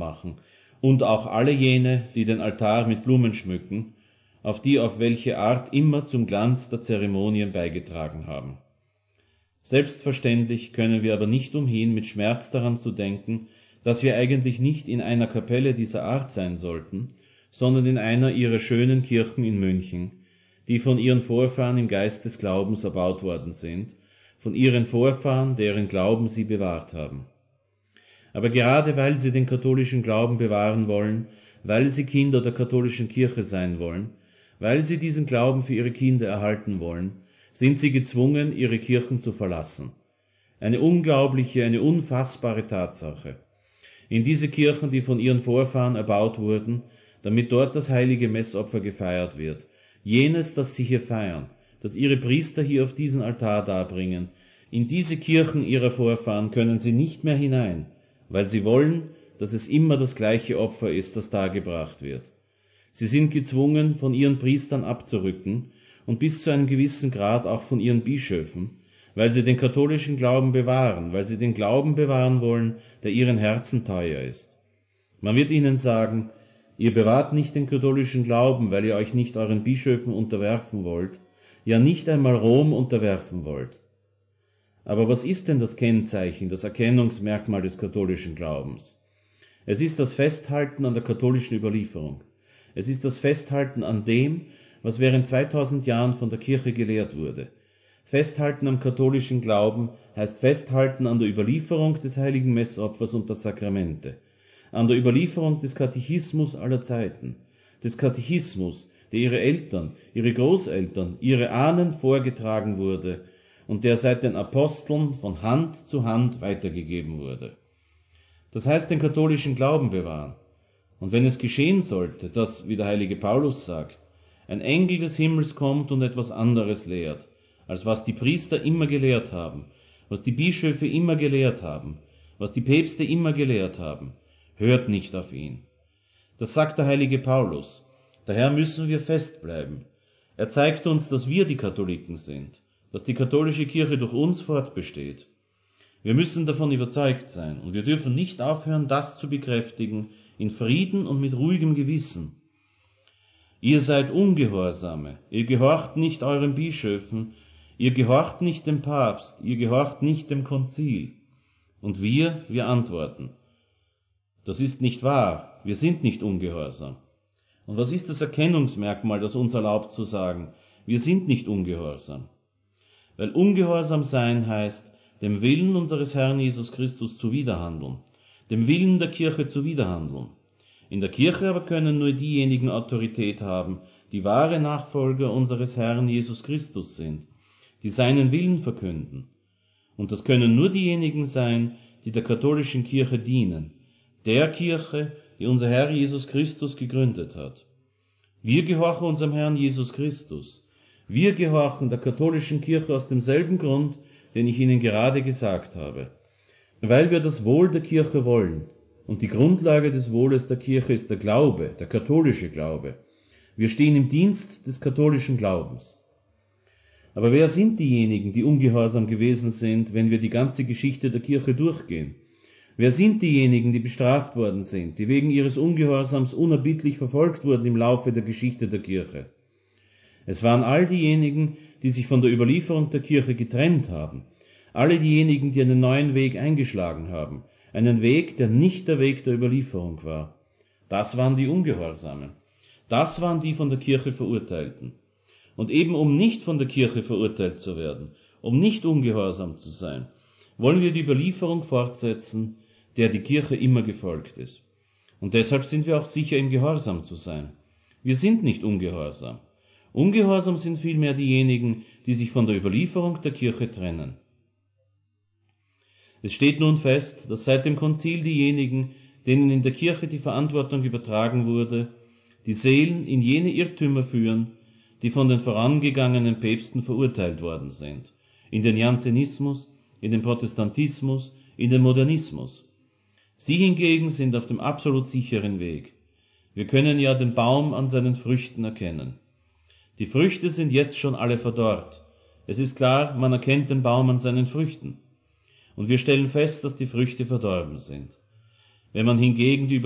machen, und auch alle jene, die den Altar mit Blumen schmücken, auf welche Art immer zum Glanz der Zeremonien beigetragen haben. Selbstverständlich können wir aber nicht umhin, mit Schmerz daran zu denken, dass wir eigentlich nicht in einer Kapelle dieser Art sein sollten, sondern in einer ihrer schönen Kirchen in München, die von ihren Vorfahren im Geist des Glaubens erbaut worden sind, von ihren Vorfahren, deren Glauben sie bewahrt haben. Aber gerade weil sie den katholischen Glauben bewahren wollen, weil sie Kinder der katholischen Kirche sein wollen, weil sie diesen Glauben für ihre Kinder erhalten wollen, sind sie gezwungen, ihre Kirchen zu verlassen. Eine unglaubliche, eine unfassbare Tatsache. In diese Kirchen, die von ihren Vorfahren erbaut wurden, damit dort das heilige Messopfer gefeiert wird, jenes, das sie hier feiern, das ihre Priester hier auf diesen Altar darbringen, in diese Kirchen ihrer Vorfahren können sie nicht mehr hinein, weil sie wollen, dass es immer das gleiche Opfer ist, das dargebracht wird. Sie sind gezwungen, von ihren Priestern abzurücken und bis zu einem gewissen Grad auch von ihren Bischöfen, weil sie den katholischen Glauben bewahren, weil sie den Glauben bewahren wollen, der ihren Herzen teuer ist. Man wird ihnen sagen, ihr bewahrt nicht den katholischen Glauben, weil ihr euch nicht euren Bischöfen unterwerfen wollt, ja nicht einmal Rom unterwerfen wollt. Aber was ist denn das Kennzeichen, das Erkennungsmerkmal des katholischen Glaubens? Es ist das Festhalten an der katholischen Überlieferung. Es ist das Festhalten an dem, was während 2000 Jahren von der Kirche gelehrt wurde. Festhalten am katholischen Glauben heißt Festhalten an der Überlieferung des heiligen Messopfers und der Sakramente, an der Überlieferung des Katechismus aller Zeiten, des Katechismus, der ihre Eltern, ihre Großeltern, ihre Ahnen vorgetragen wurde und der seit den Aposteln von Hand zu Hand weitergegeben wurde. Das heißt, den katholischen Glauben bewahren. Und wenn es geschehen sollte, dass, wie der heilige Paulus sagt, ein Engel des Himmels kommt und etwas anderes lehrt, als was die Priester immer gelehrt haben, was die Bischöfe immer gelehrt haben, was die Päpste immer gelehrt haben, hört nicht auf ihn. Das sagt der heilige Paulus. Daher müssen wir festbleiben. Er zeigt uns, dass wir die Katholiken sind, dass die katholische Kirche durch uns fortbesteht. Wir müssen davon überzeugt sein und wir dürfen nicht aufhören, das zu bekräftigen, in Frieden und mit ruhigem Gewissen. Ihr seid Ungehorsame, ihr gehorcht nicht euren Bischöfen, ihr gehorcht nicht dem Papst, ihr gehorcht nicht dem Konzil. Und wir antworten, das ist nicht wahr, wir sind nicht ungehorsam. Und was ist das Erkennungsmerkmal, das uns erlaubt zu sagen, wir sind nicht ungehorsam? Weil ungehorsam sein heißt, dem Willen unseres Herrn Jesus Christus zuwiderhandeln, dem Willen der Kirche zuwiderhandeln. In der Kirche aber können nur diejenigen Autorität haben, die wahre Nachfolger unseres Herrn Jesus Christus sind, die seinen Willen verkünden. Und das können nur diejenigen sein, die der katholischen Kirche dienen, der Kirche, die unser Herr Jesus Christus gegründet hat. Wir gehorchen unserem Herrn Jesus Christus. Wir gehorchen der katholischen Kirche aus demselben Grund, den ich Ihnen gerade gesagt habe. Weil wir das Wohl der Kirche wollen. Und die Grundlage des Wohles der Kirche ist der Glaube, der katholische Glaube. Wir stehen im Dienst des katholischen Glaubens. Aber wer sind diejenigen, die ungehorsam gewesen sind, wenn wir die ganze Geschichte der Kirche durchgehen? Wer sind diejenigen, die bestraft worden sind, die wegen ihres Ungehorsams unerbittlich verfolgt wurden im Laufe der Geschichte der Kirche? Es waren all diejenigen, die sich von der Überlieferung der Kirche getrennt haben, alle diejenigen, die einen neuen Weg eingeschlagen haben, einen Weg, der nicht der Weg der Überlieferung war. Das waren die Ungehorsamen. Das waren die von der Kirche Verurteilten. Und eben um nicht von der Kirche verurteilt zu werden, um nicht ungehorsam zu sein, wollen wir die Überlieferung fortsetzen, der die Kirche immer gefolgt ist. Und deshalb sind wir auch sicher, im Gehorsam zu sein. Wir sind nicht ungehorsam. Ungehorsam sind vielmehr diejenigen, die sich von der Überlieferung der Kirche trennen. Es steht nun fest, dass seit dem Konzil diejenigen, denen in der Kirche die Verantwortung übertragen wurde, die Seelen in jene Irrtümer führen, die von den vorangegangenen Päpsten verurteilt worden sind, in den Jansenismus, in den Protestantismus, in den Modernismus. Sie hingegen sind auf dem absolut sicheren Weg. Wir können ja den Baum an seinen Früchten erkennen. Die Früchte sind jetzt schon alle verdorrt. Es ist klar, man erkennt den Baum an seinen Früchten. Und wir stellen fest, dass die Früchte verdorben sind. Wenn man hingegen die